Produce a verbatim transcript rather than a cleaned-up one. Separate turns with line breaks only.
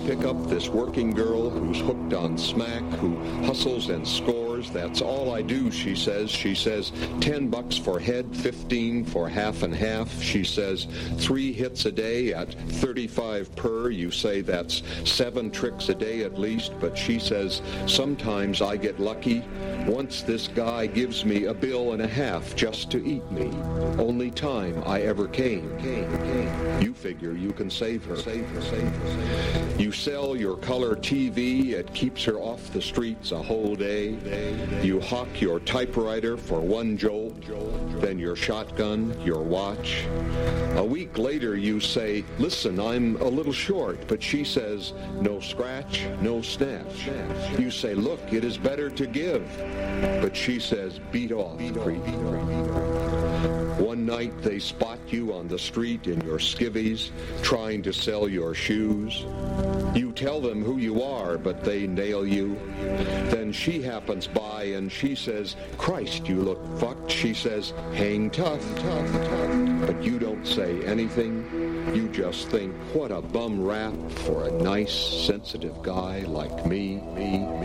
pick up this working girl who's hooked on smack, who hustles and scores. That's all I do, she says. She says, ten bucks for head, fifteen for half and half. She says, three hits a day at thirty-five per. You say that's seven tricks a day at least, but she says, sometimes I get lucky. Once this guy gives me a bill and a half just to eat me. Only time I ever came. came, came. You figure you can save her. Save her, save her. You sell your color T V. It keeps her off the streets a whole day. You hawk your typewriter for one jolt, then your shotgun, your watch. A week later you say, listen, I'm a little short, but she says, no scratch, no snatch. You say, look, it is better to give, but she says, beat off, creep. One night they spot you on the street in your skivvies, trying to sell your shoes. You tell them who you are, but they nail you. Then she happens by and she says, Christ, you look fucked. She says, hang tough, tough, tough. But you don't say anything. You just think, what a bum rap for a nice, sensitive guy like me, me, me.